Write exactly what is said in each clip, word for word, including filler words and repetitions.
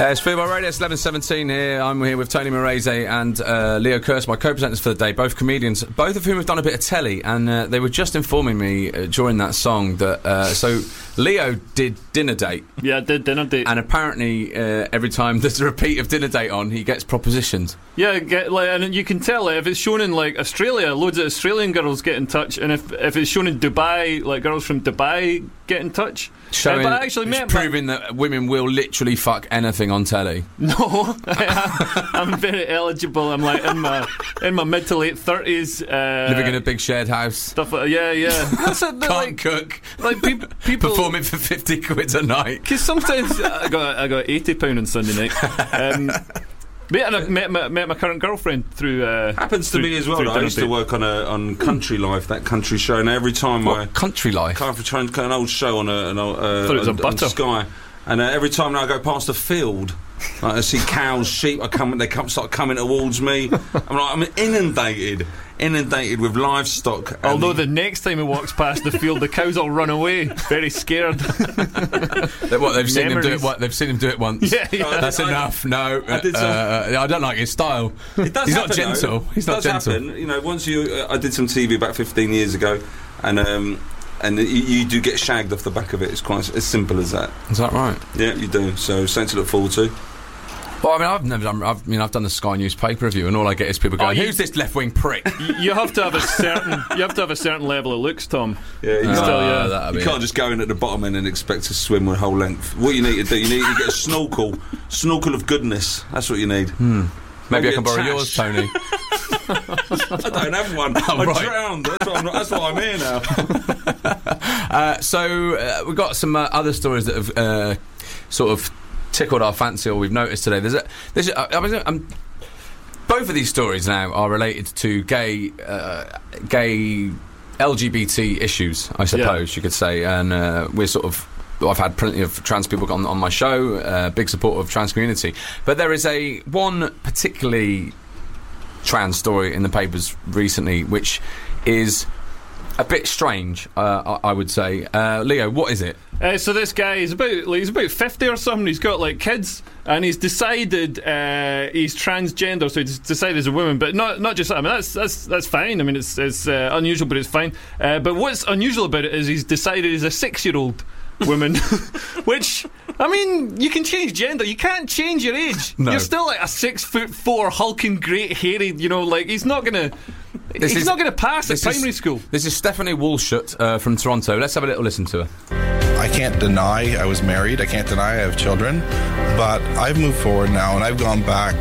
Uh, it's Football Radio, it's eleven seventeen here. I'm here with Tony Morese and uh, Leo Kirst, my co-presenters for the day, both comedians, both of whom have done a bit of telly, and uh, they were just informing me uh, during that song that, uh, so Leo did Dinner Date. Yeah, I did Dinner Date. And apparently uh, every time there's a repeat of Dinner Date on, he gets propositions. Yeah, get, like, and you can tell, like, if it's shown in, like, Australia, loads of Australian girls get in touch, and if, if it's shown in Dubai, like, girls from Dubai get in touch. Showing, uh, but I actually met proving my, that women will literally fuck anything on telly. No, I, I'm very eligible. I'm like in my in my mid to late thirties, uh, living in a big shared house. Stuff like yeah, yeah. That's it, Can't like, cook. Like pe- people performing for fifty quid a night. Because sometimes I got I got eighty pound on Sunday night. Um, Mate, and I met my, met my current girlfriend through. Uh, Happens to through, me as well. I used to work on a on Country Life, that country show, and every time what, I Country Life, kind of an old show on a an old, uh, I thought it was on, a butter. on Sky, and uh, every time I go past a field, like, I see cows, sheep. I come, they come, start coming towards me. I'm like, I'm inundated, inundated with livestock. Although the next time he walks past the field, the cows all run away, very scared. they, what they've seen Memories. him do it? What they've seen him do it once? Yeah, yeah. That's I, enough. No, I, did some, uh, I don't like his style. It does He's happen, not gentle. Though. He's it not does gentle. Happen. You know, once you, uh, I did some T V about fifteen years ago, and um, and you, you do get shagged off the back of it. It's quite as simple as that. Is that right? Yeah, you do. So something to look forward to. Well, I mean, I've never done. I've, I mean, I've done the Sky newspaper review, and all I get is people going, oh, you, "Who's this left-wing prick?" You, you have to have a certain. You have to have a certain level of looks, Tom. Yeah, you, uh, still, yeah. you can't it. just go in at the bottom end and expect to swim with whole length. What you need to do, you need to get a snorkel, snorkel of goodness. That's what you need. Hmm. Maybe, Maybe I can borrow tash. yours, Tony. I don't have one. Oh, I right. drowned. That's why I'm, not, that's why I'm here now. uh, so uh, we've got some uh, other stories that have uh, sort of tickled our fancy, or we've noticed today. There's a, there's a, I mean, um, both of these stories now are related to gay, uh, gay L G B T issues, I suppose yeah. you could say, and uh, we're sort of. I've had plenty of trans people on, on my show, uh, big support of trans community, but there is a one particularly trans story in the papers recently, which is a bit strange, uh, I, I would say. Uh, Leo, what is it? Uh, so this guy is about like, he's about fifty or something. He's got like kids, and he's decided uh, he's transgender. So he's decided he's a woman, but not not just that. I mean, that's that's that's fine. I mean, it's it's uh, unusual, but it's fine. Uh, but what's unusual about it is he's decided he's a six-year-old woman, which. I mean, you can change gender. You can't change your age. No. You're still like a six foot four, hulking, great, hairy. You know, like he's not gonna. This he's is, not gonna pass at primary is, school. This is Stephanie Walshut uh, from Toronto. Let's have a little listen to her. I can't deny I was married. I can't deny I have children, but I've moved forward now, and I've gone back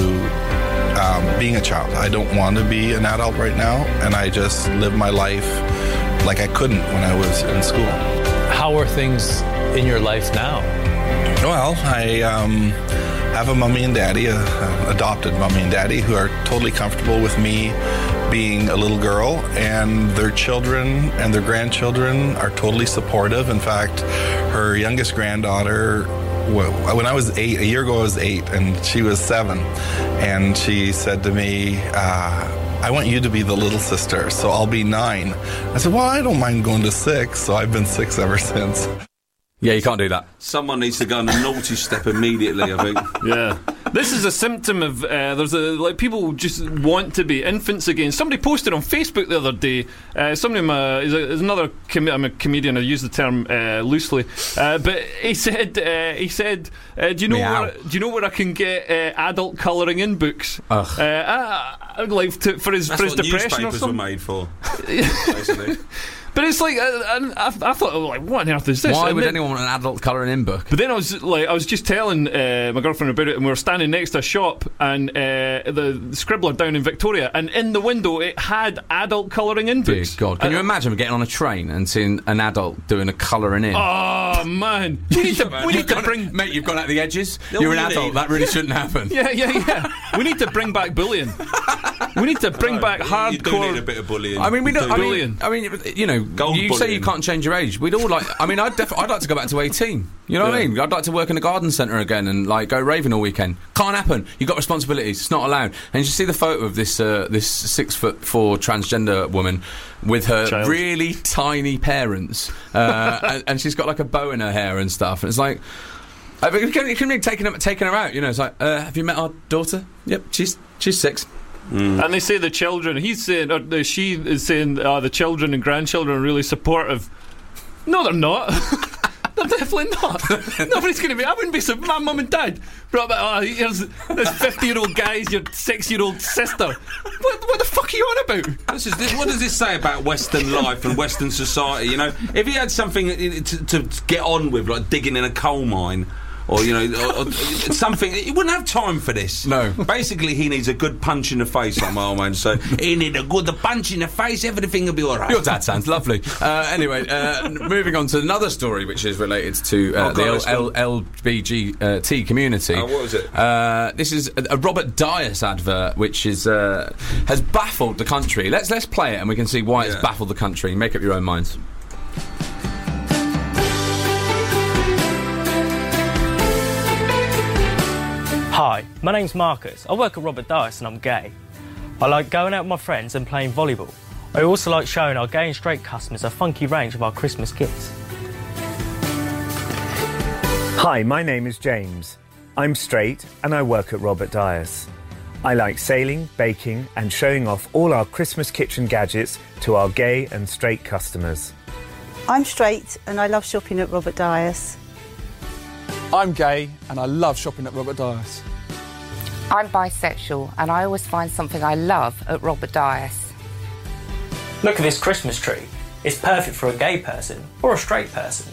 to um, being a child. I don't want to be an adult right now, and I just live my life like I couldn't when I was in school. How are things in your life now? Well, I um, have a mommy and daddy, a, a adopted mommy and daddy, who are totally comfortable with me being a little girl, and their children and their grandchildren are totally supportive. In fact, her youngest granddaughter, when I was eight, a year ago I was eight, and she was seven, and she said to me, uh, I want you to be the little sister, so I'll be nine. I said, well, I don't mind going to six, so I've been six ever since. Yeah, you can't do that. Someone needs to go on the naughty step immediately, I think. Yeah. This is a symptom of, uh, there's a, like, people just want to be infants again. Somebody posted on Facebook the other day, uh, somebody, uh, is, a, is another, com- I'm a comedian, I use the term uh, loosely, uh, but he said, uh, he said, uh, do you know where, do you know where I can get uh, adult colouring in books? Ugh. Uh, I, I, like, to, for his, That's for his what depression or newspapers something. were made for, basically. But it's like, I, I, I thought, like, what on earth is this? Why and would then, anyone want an adult colouring in book? But then I was like, I was just telling uh, my girlfriend about it, and we were standing next to a shop, and uh, the, the Scribbler down in Victoria, and in the window it had adult colouring in Dear books. God, can uh, you imagine getting on a train and seeing an adult doing a colouring in? Oh man, we need to, we need to bring, mate, you've gone out the edges. No, You're an really. adult. That really shouldn't happen. yeah, yeah, yeah. We need to bring back bullying. We need to bring Right, back hardcore. You do need a bit of bullying. I mean, we don't. I mean, Bullying. I mean, you know, Gold you say bullying. you can't change your age. We'd all like. I mean, I'd def- I'd like to go back to eighteen. You know what I Yeah. mean? I'd like to work in a garden centre again and like go raving all weekend. Can't happen. You've got responsibilities. It's not allowed. And you see the photo of this uh, this six foot four transgender woman with her Child. really tiny parents, uh, and, and she's got like a bow in her hair and stuff. And it's like. I mean, it can, it can be taking her, taking her out. You know, it's like, uh, have you met our daughter? Yep, she's she's six. Mm. And they say the children. He's saying, or the, she is saying, uh, the children and grandchildren are really supportive. No, they're not. They're definitely not. Nobody's going to be. I wouldn't be. My mum and dad brought up. Oh, here's this fifty-year-old guy's your six-year-old sister. What, what the fuck are you on about? This is this, what does this say about Western life and Western society? You know, if he had something to, to get on with, like digging in a coal mine. Or, you know, or, or something. He wouldn't have time for this. No. Basically, he needs a good punch in the face, like my old man. So, he need a good punch in the face, everything will be all right. Your dad sounds lovely. Uh, anyway, uh, moving on to another story which is related to uh, oh, the God, L- L- L B G T community. Oh, what was it? Uh, this is a, a Robert Dias advert which is uh, has baffled the country. Let's let's play it and we can see why yeah. it's baffled the country. Make up your own minds. Hi, my name's Marcus. I work at Robert Dias and I'm gay. I like going out with my friends and playing volleyball. I also like showing our gay and straight customers a funky range of our Christmas gifts. Hi, my name is James. I'm straight and I work at Robert Dias. I like sailing, baking and showing off all our Christmas kitchen gadgets to our gay and straight customers. I'm straight and I love shopping at Robert Dias. I'm gay and I love shopping at Robert Dias. I'm bisexual and I always find something I love at Robert Dias. Look at this Christmas tree. It's perfect for a gay person or a straight person.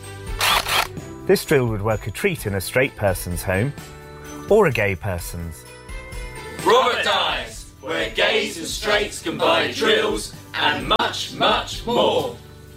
This drill would work a treat in a straight person's home or a gay person's. Robert Dias, where gays and straights can buy drills and much, much more.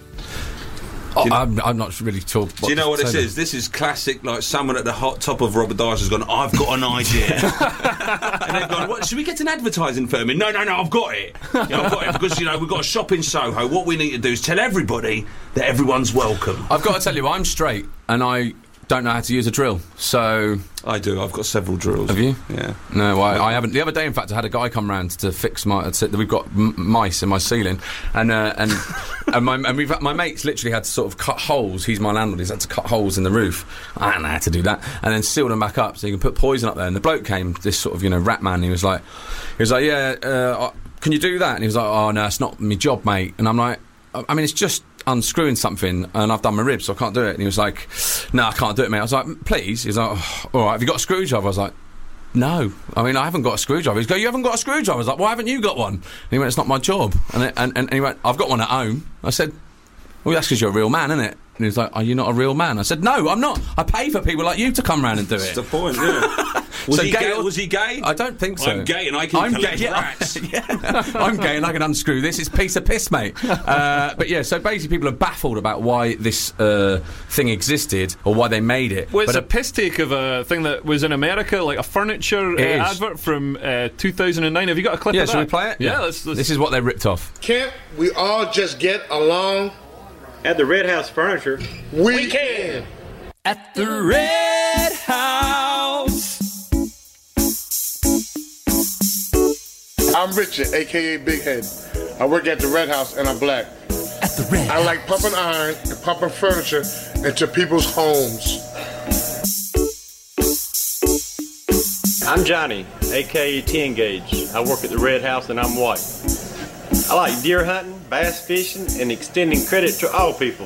Oh, you know, I'm, I'm not really sure. What do you know what this them. is? This is classic, like someone at the hot top of Robert Dias has gone, I've got an idea. And they've gone, what, should we get an advertising firm in? No, no, no, I've got it. You know, I've got it because, you know, we've got a shop in Soho. What we need to do is tell everybody that everyone's welcome. I've got to tell you, I'm straight and I don't know how to use a drill, so... I do, I've got several drills. Have you? Yeah. No, I, I haven't. The other day, in fact, I had a guy come round to fix my... We've got m- mice in my ceiling, and uh, and and, my, and we've, my mate's literally had to sort of cut holes. He's my landlord, he's had to cut holes in the roof. I don't know how to do that. And then seal them back up so you can put poison up there. And the bloke came, this sort of, you know, rat man, he was like, he was like, yeah, uh, can you do that? And he was like, oh, no, it's not my job, mate. And I'm like, I mean, it's just... unscrewing something and I've done my ribs so I can't do it. And he was like, no, I can't do it, mate. I was like, please. He was like, oh, all right, have you got a screwdriver? I was like, no, I mean, I haven't got a screwdriver. He's go, you haven't got a screwdriver? I was like, why haven't you got one? And he went, it's not my job. And, it, and, and he went, I've got one at home. I said, well, that's because you're a real man, isn't it? And he was like, are you not a real man? I said, no, I'm not. I pay for people like you to come round and do it. That's the point, yeah. Was, so he gay gay, was he gay? I don't think so. I'm gay and I can I'm collect gay, yeah. rats. yeah. I'm gay and I can unscrew this. It's a piece of piss, mate. Uh, but yeah, so basically people are baffled about why this uh, thing existed or why they made it. Well, it's but a piss take of a thing that was in America, like a furniture uh, advert from uh, two thousand nine. Have you got a clip yeah, of that? Yeah, shall we play it? Yeah, yeah. let's, let's... This is what they ripped off. Can't we all just get along? At the Red House Furniture, we, we can. At the Red House. I'm Richard, a k a. Big Head. I work at the Red House and I'm black. At the Red I like pumping iron and pumping furniture into people's homes. I'm Johnny, a k a. ten Gauge. I work at the Red House and I'm white. I like deer hunting, bass fishing, and extending credit to all people.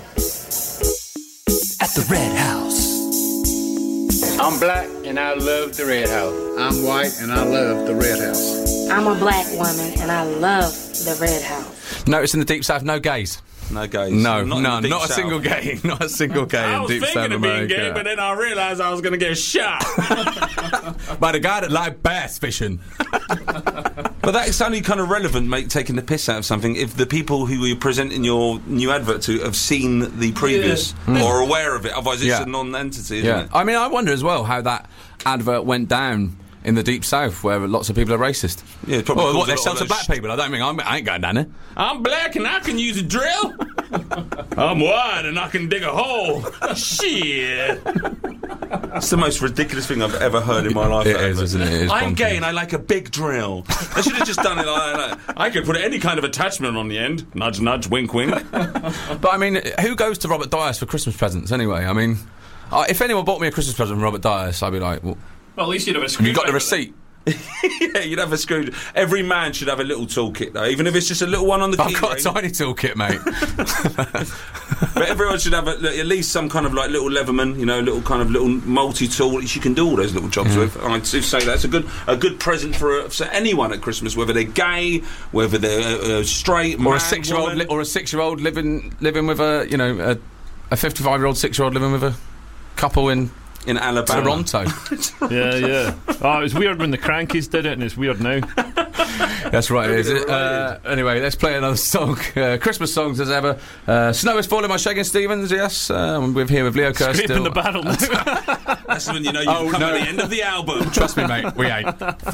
At the Red House. I'm black and I love the Red House. I'm white and I love the Red House. I'm a black woman and I love the Red House. Notice in the Deep South, no gays. No gays. No, not none. Not South. a single gay. Not a single gay I in was Deep thinking South of being America. gay, but then I realised I was going to get shot. By the guy that liked bass fishing. But that is only kind of relevant, mate, taking the piss out of something, if the people who you're presenting your new advert to have seen the previous yeah. or are aware of it. Otherwise, it's yeah. a non-entity, isn't yeah. it? I mean, I wonder as well how that advert went down in the Deep South, where lots of people are racist. Yeah, probably. Well, what, they lot sell of to those black people. I don't mean I'm, I ain't going down there. I'm black and I can use a drill. I'm white and I can dig a hole. Shit. That's the most ridiculous thing I've ever heard in my life. It is, isn't it? It is I'm bonkers. gay and I like a big drill. They should have just done it like that. I could put any kind of attachment on the end. Nudge, nudge, wink, wink. But I mean, who goes to Robert Dias for Christmas presents anyway? I mean... Uh, if anyone bought me a Christmas present from Robert Dias, I'd be like, well, Well, at least you'd have a have you got the screwdriver receipt? Yeah, you'd have a screw. Every man should have a little toolkit, though, even if it's just a little one on the key I've got ring. a tiny toolkit, mate. But everyone should have a, at least some kind of like little Leatherman, you know, little kind of little multi-tool which you can do all those little jobs Yeah. with. I do say that's a good a good present for, a, for anyone at Christmas, whether they're gay, whether they're uh, uh, straight, or man, a six-year-old, woman. li- or a six-year-old living living with a, you know, a, a fifty-five-year-old six-year-old living with a couple in in Alabama, Toronto. Yeah, yeah. Oh, it was weird when the Crankies did it, and it's weird now. That's right, is it? Uh, anyway, let's play another song. Uh, Christmas songs as ever. Uh, Snow is Falling by Shakin' Stevens, yes. Uh, we're here with Leo Kerr Scraping still. the barrel. That's when you know you've Oh, come no. at the end of the album. Trust me, mate, we ain't.